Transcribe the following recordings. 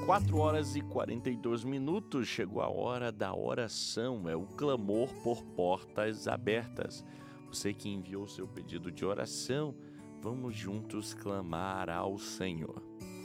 4h42, chegou a hora da oração, é o clamor por portas abertas. Você que enviou seu pedido de oração, vamos juntos clamar ao Senhor.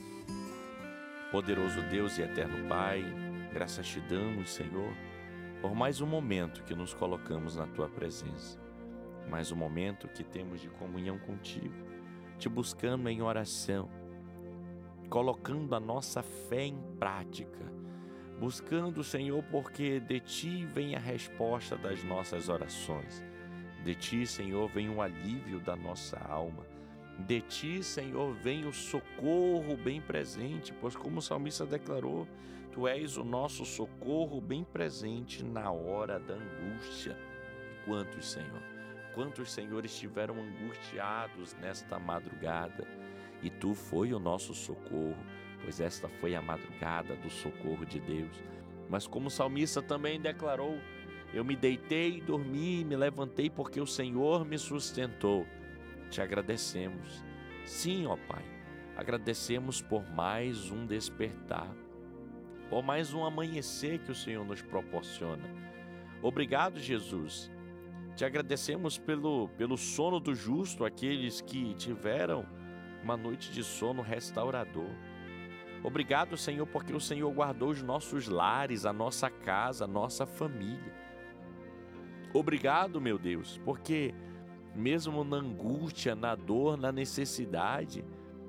Poderoso Deus e eterno Pai, graças te damos, Senhor, por mais um momento que nos colocamos na Tua presença. Mais um momento que temos de comunhão contigo, te buscando em oração, colocando a nossa fé em prática, buscando, Senhor, porque de Ti vem a resposta das nossas orações. De Ti, Senhor, vem o alívio da nossa alma. De Ti, Senhor, vem o socorro bem presente, pois como o salmista declarou, Tu és o nosso socorro bem presente na hora da angústia. Quantos, Senhor, estiveram angustiados nesta madrugada, e Tu foi o nosso socorro, pois esta foi a madrugada do socorro de Deus. Mas como o salmista também declarou, eu me deitei, dormi e me levantei porque o Senhor me sustentou. Te agradecemos. Sim, ó Pai, agradecemos por mais um despertar, por mais um amanhecer que o Senhor nos proporciona. Obrigado, Jesus. Te agradecemos pelo sono do justo, aqueles que tiveram uma noite de sono restaurador. Obrigado, Senhor, porque o Senhor guardou os nossos lares, a nossa casa, a nossa família. Obrigado, meu Deus, porque mesmo na angústia, na dor, na necessidade,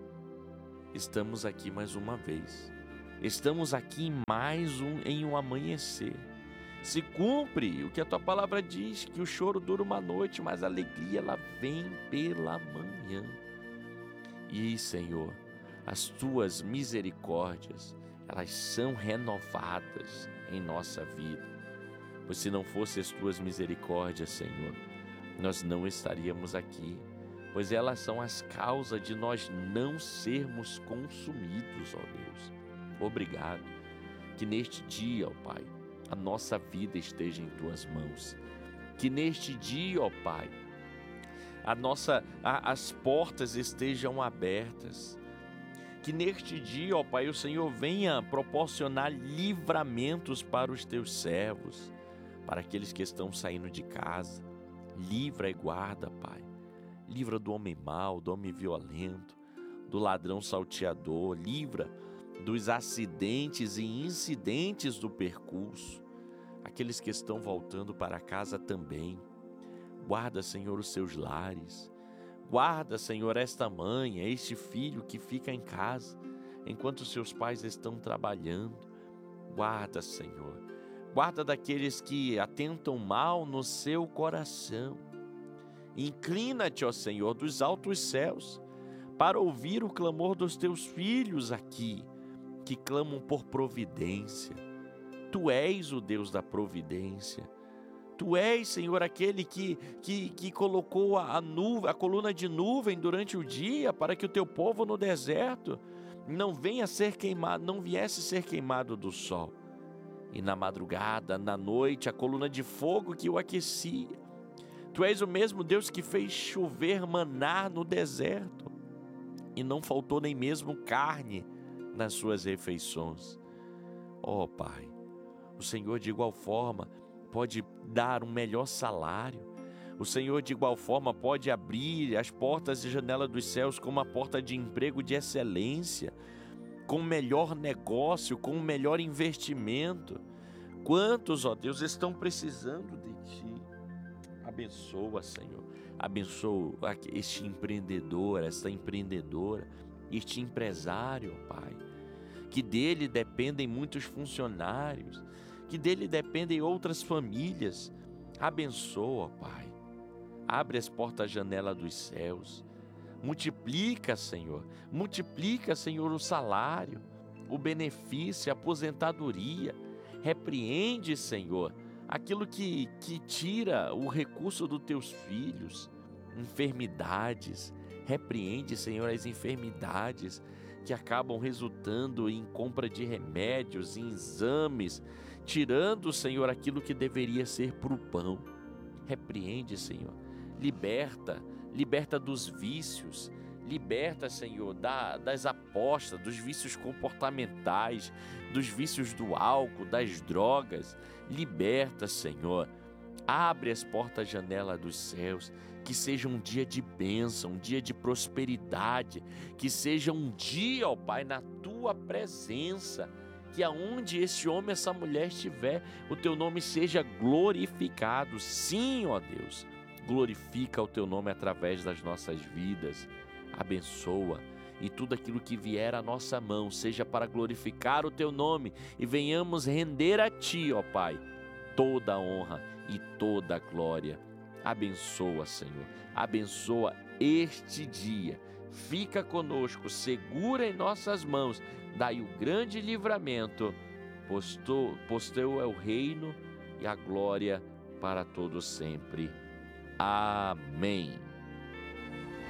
estamos aqui mais uma vez. Estamos aqui em um amanhecer. Se cumpre o que a Tua palavra diz, que o choro dura uma noite, mas a alegria ela vem pela manhã. E, Senhor, as Tuas misericórdias, elas são renovadas em nossa vida. Pois se não fossem as Tuas misericórdias, Senhor, nós não estaríamos aqui, pois elas são as causas de nós não sermos consumidos, ó Deus. Obrigado, que neste dia, ó Pai, a nossa vida esteja em Tuas mãos. Que neste dia, ó Pai, as portas estejam abertas. Que neste dia, ó Pai, o Senhor venha proporcionar livramentos para os Teus servos, para aqueles que estão saindo de casa. Livra e guarda, Pai. Livra do homem mau, do homem violento, do ladrão salteador. Livra dos acidentes e incidentes do percurso. Aqueles que estão voltando para casa também. Guarda, Senhor, os seus lares. Guarda, Senhor, esta mãe, este filho que fica em casa, enquanto seus pais estão trabalhando. Guarda, Senhor. Guarda daqueles que atentam mal no seu coração. Inclina-te, ó Senhor, dos altos céus, para ouvir o clamor dos Teus filhos aqui, que clamam por providência. Tu és o Deus da providência. Tu és, Senhor, aquele que colocou a coluna de nuvem durante o dia para que o Teu povo no deserto não viesse ser queimado do sol. E na madrugada, na noite, a coluna de fogo que o aquecia. Tu és o mesmo Deus que fez chover maná no deserto e não faltou nem mesmo carne nas suas refeições. Ó Pai, o Senhor de igual forma pode dar um melhor salário. O Senhor de igual forma pode abrir as portas e janelas dos céus com uma porta de emprego de excelência, com o melhor negócio, com o melhor investimento. Quantos, ó Deus, estão precisando de Ti? Abençoa, Senhor. Abençoa este empreendedor, esta empreendedora, este empresário, Pai. Que dele dependem muitos funcionários, que dele dependem outras famílias. Abençoa, Pai. Abre as portas-janela dos céus. Multiplica, Senhor. Multiplica, Senhor, o salário, o benefício, a aposentadoria. Repreende, Senhor, aquilo que tira o recurso dos Teus filhos. Enfermidades. Repreende, Senhor, as enfermidades que acabam resultando em compra de remédios, em exames, tirando, Senhor, aquilo que deveria ser para o pão. Repreende, Senhor. Liberta dos vícios, Liberta, Senhor, das apostas, dos vícios comportamentais, dos vícios do álcool, das drogas. Liberta, Senhor. Abre as portas-janela dos céus, que seja um dia de bênção, um dia de prosperidade, que seja um dia, ó Pai, na Tua presença, que aonde esse homem, essa mulher estiver, o Teu nome seja glorificado. Sim, ó Deus, glorifica o Teu nome através das nossas vidas. Abençoa, e tudo aquilo que vier à nossa mão seja para glorificar o Teu nome e venhamos render a Ti, ó Pai, toda a honra e toda a glória. Abençoa, Senhor, abençoa este dia. Fica conosco, segura em nossas mãos, dai o grande livramento, pois Teu é o reino e a glória para todos sempre. Amém.